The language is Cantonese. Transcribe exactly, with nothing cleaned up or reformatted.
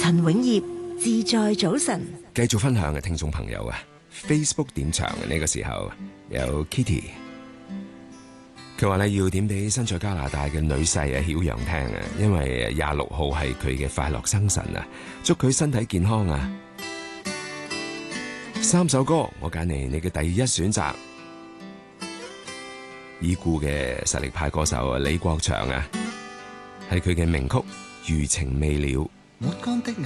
陳永業，自在早晨。 繼續分享嘅聽眾朋友啊 ，Facebook 點唱嘅呢個時候有 Kitty， 佢話咧要點俾身在加拿大嘅女婿啊曉陽聽啊，因為廿六號係佢嘅快樂生辰啊，祝佢身體健康啊！三首歌我揀嚟你嘅第一選擇，已故嘅實力派歌手李國祥啊，係佢嘅名曲《餘情未了》。